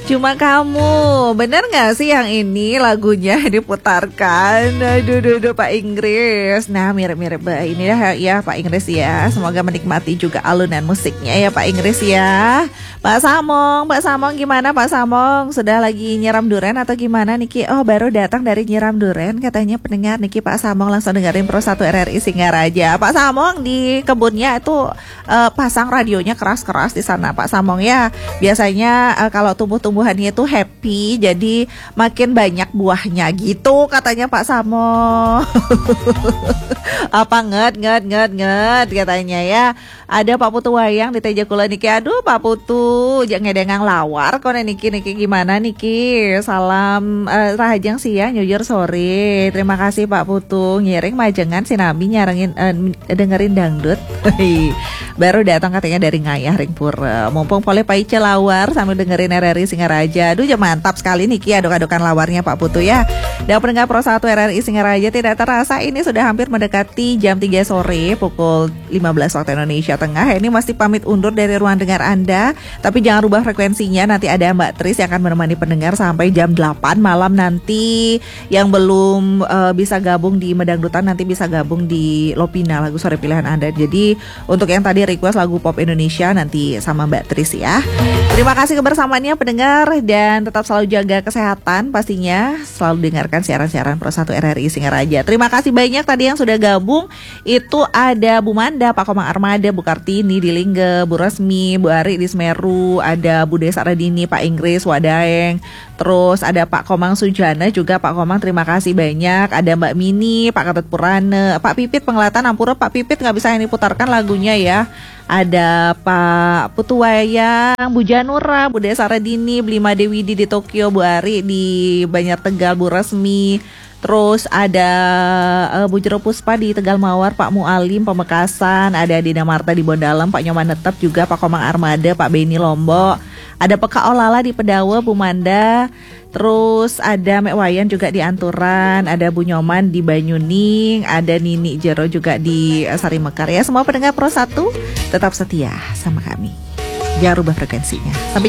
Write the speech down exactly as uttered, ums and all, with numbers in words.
Cuma kamu, bener gak sih yang ini lagunya diputarkan? Aduh, aduh, aduh Pak Inggris. Nah mirip-mirip ini dah ya Pak Inggris ya. Semoga menikmati juga alunan musiknya ya Pak Inggris ya. Pak Samong, Pak Samong gimana Pak Samong? Sudah lagi nyiram duren atau gimana Niki? Oh baru datang dari nyiram duren katanya pendengar Niki. Pak Samong langsung dengerin Pro satu R R I Singaraja. Pak Samong di kebunnya itu uh, pasang radionya keras-keras di sana Pak Samong ya. Biasanya uh, kalau tumbuh-tumbuhannya itu happy, jadi makin banyak buahnya gitu katanya Pak Samong. Apa nget nget nget nget katanya ya. Ada Pak Putu Wayang di Tejakula Niki. Aduh Pak Putu, jangan ngedengang lawar kok Niki Niki gimana Niki. Salam uh, rahajang siang nyujur sore. Terima kasih Pak Putu. Ngiring majengan si Nabi nyarengin uh, dengerin dangdut. Baru datang katanya dari Ngayah Ringpura. Mumpung boleh Pak Ice lawar sambil dengerin R R I Singaraja. Aduh ya mantap sekali Niki aduk-adukan lawarnya Pak Putu ya. Dan pendengar Pro satu R R I Singaraja tidak terasa ini sudah hampir mendekati jam tiga sore pukul lima belas waktu Indonesia Tengah. Ini masih pamit undur dari ruang dengar Anda, tapi jangan rubah frekuensinya. Nanti ada Mbak Tris yang akan menemani pendengar sampai jam delapan malam nanti. Yang belum uh, bisa gabung di Medangdutan nanti bisa gabung di Lopina, lagu sore pilihan Anda. Jadi untuk yang tadi request lagu pop Indonesia nanti sama Mbak Tris ya. Terima kasih kebersamaannya pendengar dan tetap selalu jaga kesehatan pastinya. Selalu dengarkan siaran-siaran Pro satu R R I Singaraja. Terima kasih banyak tadi yang sudah gabung. Itu ada Bu Manda, Pak Komang Armada, Bu Kartini di Lingge, Bu Resmi, Bu Ari di Semeru, ada Bu Desa Radini, Pak Inggris, Wadaeng. Terus ada Pak Komang Sujana juga. Pak Komang terima kasih banyak. Ada Mbak Mini, Pak Ketut Purane, Pak Pipit Penglihatan Ampura. Pak Pipit nggak bisa yang diputarkan lagunya ya. Ada Pak Putu Wayang, Bu Janura, Bu Desa Radini, Blima Dewi di Tokyo, Bu Ari di Banjar Tegal, Bu Resmi. Terus ada uh, Bu Jero Puspa di Tegal Mawar, Pak Mualim Pemekasan, ada Dina Marta di Bondalam, Pak Nyoman Netep juga, Pak Komang Armada, Pak Beni Lombok. Ada P K Olala di Pedawa, Bu Manda. Terus ada Mek Wayan juga di Anturan, ada Bu Nyoman di Banyuning, ada Nini Jero juga di uh, Sari Mekar ya. Semua pendengar Pro satu tetap setia sama kami. Jangan rubah frekuensinya. Sampai